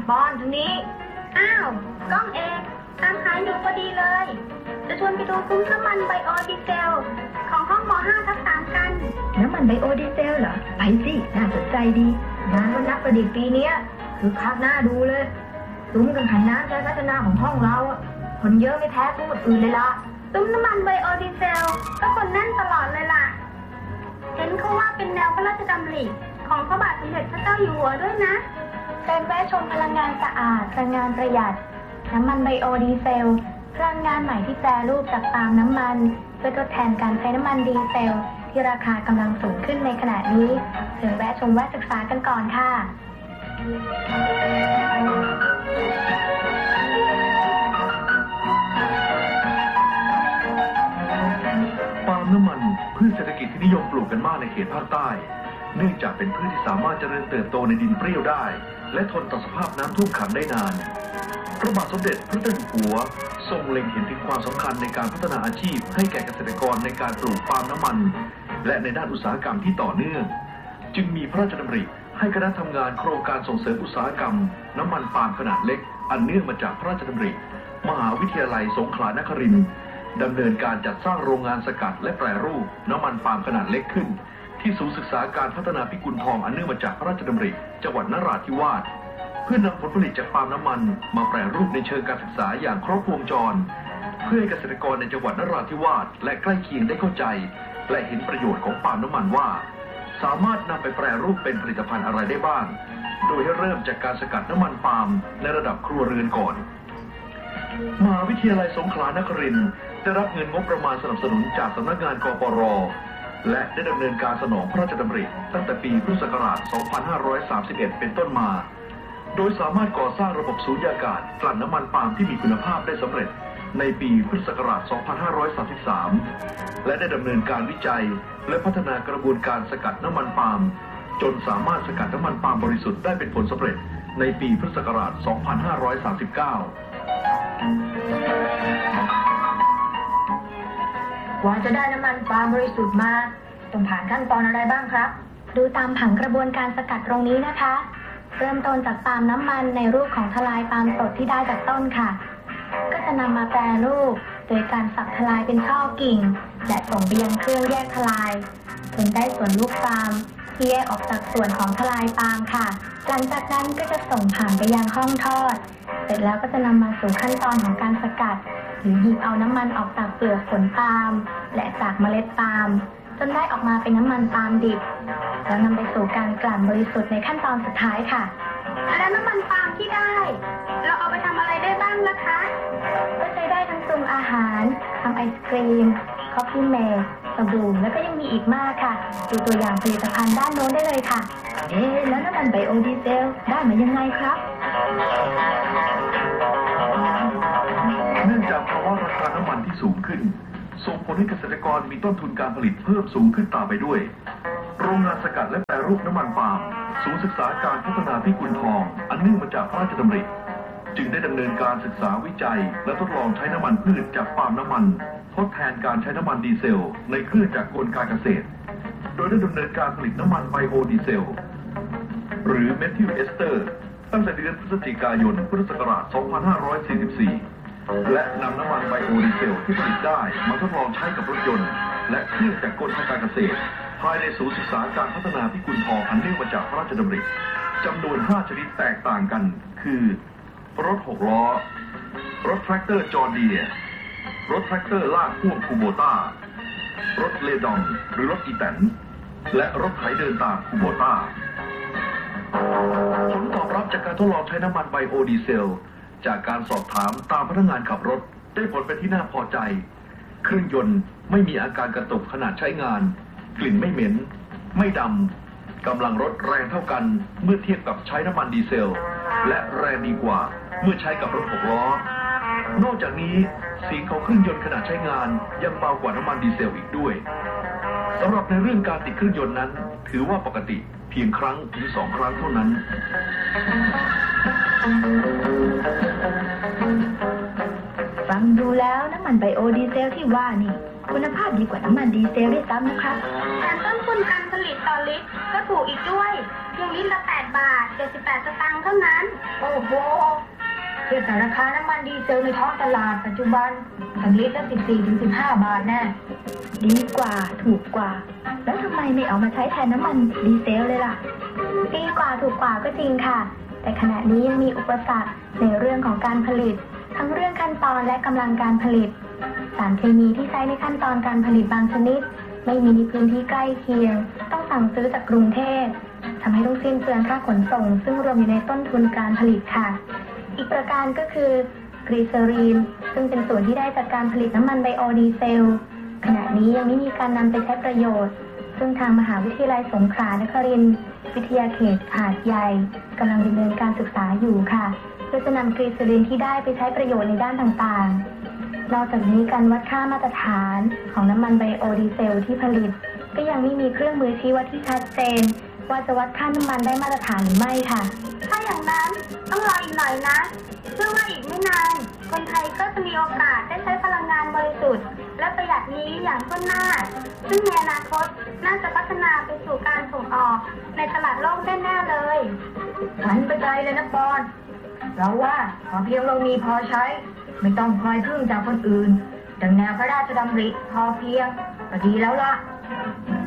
บอนทางนี้อ้าวก้องเอกตามหาอยู่พอดีเลยจะชวนไปดูคุ้มน้ำมันไบโอดีเซลของห้องม.5/3กันน้ำมันไบโอดีเซลเหรอไปสิน่าสนใจดีงานวันนักประดิษฐ์ปีนี้คือคักหน้าดูเลยซุ้มกังหันน้ำการพัฒนาของห้องเราคนเยอะไม่แพ้ซุ้มอื่นเลยล่ะซุ้มน้ำมันไบโอดีเซลก็คนแน่นตลอดเลยล่ะเห็นเขาว่าเป็นแนวพระราชดำริของพระบาทสมเด็จพระเจ้าอยู่หัวด้วยนะการแวะชมพลังงานสะอาดพลังงานประหยัดน้ำมันไบโอดีเซลพลังงานใหม่ที่แปรรูปจากปาล์มน้ำมันเพื่อทดแทนการใช้น้ำมันดีเซลที่ราคากำลังสูงขึ้นในขณะนี้เชิญแวะชมแวะศึกษากันก่อนค่ะปาล์มน้ำมันพืชเศรษฐกิจที่นิยมปลูกกันมากในเขตภาคใต้เนื่องจากเป็นพืชที่สามารถเจริญเติบโตในดินเปรี้ยวได้และทนต่อสภาพน้ำท่วมขังได้นานพระบาทสมเด็จพระเจ้าอยู่หัวทรงเล็งเห็นถึงความสำคัญในการพัฒนาอาชีพให้แก่เกษตรกรในการปลูกปาล์มน้ำมันและในด้านอุตสาหกรรมที่ต่อเนื่องจึงมีพระราชดำริให้คณะทำงานโครงการส่งเสริมอุตสาหกรรมน้ำมันปาล์มขนาดเล็กอันเนื่องมาจากพระราชดำริมหาวิทยาลัยสงขลานครินทร์ดำเนินการจัดสร้างโรงงานสกัดและแปรรูปน้ำมันปาล์มขนาดเล็กขึ้นที่ศูนย์ศึกษาการพัฒนาพิกุลทองอันเนื่องมาจากพระราชดำริจังหวัดนราธิวาสเพื่อนำผลผลิตจากปาล์มน้ำมันมาแปรรูปในเชิงการศึกษาอย่างครบวงจรเพื่อให้เกษตรกรในจังหวัดนราธิวาสและใกล้เคียงได้เข้าใจและเห็นประโยชน์ของปาล์มน้ำมันว่าสามารถนำไปแปรรูปเป็นผลิตภัณฑ์อะไรได้บ้างโดยให้เริ่มจากการสกัดน้ำมันปาล์มในระดับครัวเรือนก่อนมหาวิทยาลัยสงขลานครินทร์ได้รับเงินงบประมาณสนับสนุนจากสำนักงานกปร.และได้ดำเนินการสนองพระราชดำริตั้งแต่ปีพุทธศักราช 2531 เป็นต้นมาโดยสามารถก่อสร้างระบบสูญญากาศกลั่นน้ำมันปาล์มที่มีคุณภาพได้สำเร็จในปีพุทธศักราช 2533 และได้ดำเนินการวิจัยและพัฒนากระบวนการสกัดน้ำมันปาล์มจนสามารถสกัดน้ำมันปาล์มบริสุทธิ์ได้เป็นผลสำเร็จในปีพุทธศักราช 2539 กว่าจะได้น้ำมันปาล์มบริสุทธิ์มาต้องผ่านขั้นตอนอะไรบ้างครับดูตามผังกระบวนการสกัดตรงนี้นะคะเริ่มต้นจากปาล์มน้ำมันในรูปของทลายปาล์มสดที่ได้จากต้นค่ะก็จะนำมาแปรรูปโดยการสับทลายเป็นช่อกิ่งและส่งไปยังเครื่องแยกทลายจนได้ส่วนลูกปาล์มที่แยกออกจากส่วนของทลายปาล์มค่ะหลังจากนั้นก็จะส่งผ่านไปยังห้องทอดเสร็จแล้วก็จะนำมาสู่ขั้นตอนของการสกัดหรือหยิบเอาน้ำมันออกจากเปลือกผลปาล์มและจากเมล็ดปาล์มจนได้ออกมาเป็นน้ำมันปาล์มดิบแล้วนำไปสู่การกลั่นบริสุทธิ์ในขั้นตอนสุดท้ายค่ะแล้วน้ำมันปาล์มที่ได้เราเอาไปทำอะไรได้บ้างล่ะคะก็ใช้ได้ทั้งปรุงอาหารทำไอศกรีมคอฟฟี่เมดสบู่แล้วก็ยังมีอีกมากค่ะดูตัวอย่างผลิตภัณฑ์ด้านโน้นได้เลยค่ะแล้วน้ำมันไบโอดีเซลได้มายังไงครับเนื่องจากภาวะราคาน้ำมันที่สูงขึ้นส่งผลให้เกษตรกรมีต้นทุนการผลิตเพิ่มสูงขึ้นตามไปด้วยโรงงานสกัดและแปรรูปน้ำมันปาล์มศูนย์ศึกษาการพัฒนาพิกุลทองอันเนื่องมาจากพระราชดำริจึงได้ดำเนินการศึกษาวิจัยและทดลองใช้น้ำมันพืชจากปาล์มน้ำมันทดแทนการใช้น้ำมันดีเซลในเครื่องจักรกลการเกษตรโดยได้ดำเนินการผลิตน้ำมันไบโอดีเซลหรือเมทิลเอสเตอร์ตั้งแต่เดือนพฤศจิกายนพุทธศักราช 2544 และนำน้ำมันไบโอดีเซลที่ผลิตได้มาทดลองใช้กับรถยนต์และเครื่องจักรกลทางการเกษตรภายในศูนย์ศึกษาการพัฒนาพิกุลทองอันเนื่องมาจากพระราชดำริจำนวน 5 ชนิดแตกต่างกันคือรถ6 ล้อรถแทรกเตอร์จอร์เดียรถแทรกเตอร์ลากพ่วงคูโบต้ารถเลดองหรือรถอีแตนและรถไถเดินตามคูโบต้าผลตอบรับจากการทดลองใช้น้ำมันไบโอดีเซลจากการสอบถามตามพนักงานขับรถได้ผลเป็นที่น่าพอใจเครื่องยนต์ไม่มีอาการกระตุกขณะใช้งานกลิ่นไม่เหม็นไม่ดำกำลังรถแรงเท่ากันเมื่อเทียบกับใช้น้ำมันดีเซลและแรงดีกว่าเมื่อใช้กับรถ6 ล้อนอกจากนี้เสียงของเครื่องยนต์ขณะใช้งานยังเบากว่าน้ำมันดีเซลอีกด้วยสำหรับในเรื่องการติดเครื่องยนต์นั้นถือว่าปกติเพียงครั้งถึง2 ครั้งเท่านั้นฟังดูแล้วน้ำมันไบโอดีเซลที่ว่านี่คุณภาพดีกว่าน้ำมันดีเซลด้วยซ้ำนะคะแถมต้นทุนการผลิตต่อลิตรก็ถูกอีกด้วยเพียงลิตรละ8 บาท 78 สตางค์เท่านั้นโอ้โหเทียบกับราคาน้ำมันดีเซลในท้องตลาดปัจจุบันตั้งลิตรละ14-15 บาทแน่ดีกว่าถูกกว่าแล้วทำไมไม่เอามาใช้แทนน้ำมันดีเซลเลยล่ะดีกว่าถูกกว่าก็จริงค่ะแต่ขณะนี้ยังมีอุปสรรคในเรื่องของการผลิตทั้งเรื่องขั้นตอนและกำลังการผลิตสารเคมีที่ใช้ในขั้นตอนการผลิตบางชนิดไม่มีในพื้นที่ใกล้เคียงต้องสั่งซื้อจากกรุงเทพทำให้ต้องสิ้นเปลืองค่าขนส่งซึ่งรวมอยู่ในต้นทุนการผลิตค่ะอีกประการก็คือกลีเซอรีนซึ่งเป็นส่วนที่ได้จากการผลิตน้ำมันไบโอดีเซลขณะนี้ยังไม่มีการนำไปใช้ประโยชน์ซึ่งทางมหาวิทยาลัยสงขลานครินทร์วิทยาเขตหาดใหญ่กำลังดำเนินการศึกษาอยู่ค่ะเพื่อจะนำกลีเซอรีนที่ได้ไปใช้ประโยชน์ในด้านต่างๆนอกจากนี้การวัดค่ามาตรฐานของน้ำมันไบโอดีเซลที่ผลิตก็ยังไม่มีเครื่องมือชี้วัดที่ชัดเจนว่าจะวัดค่าน้ำมันได้มาตรฐานหรือไม่ค่ะถ้าอย่างนั้นต้องรออีกหน่อยนะเชื่อว่าอีกไม่นานคนไทยก็จะมีโอกาสได้ใช้พลังงานบริสุทธิ์และประหยัดนี้อย่างทั่วหน้าซึ่งในอนาคตน่าจะพัฒนาไปสู่การส่งออกในตลาดโลกแน่ๆเลยฝันไปไกลเลยนะปอนเราว่าพอเพียงเรามีพอใช้ไม่ต้องคอยพึ่งจากคนอื่นดังแนวพระราชดำริพอเพียงก็ดีแล้วล่ะ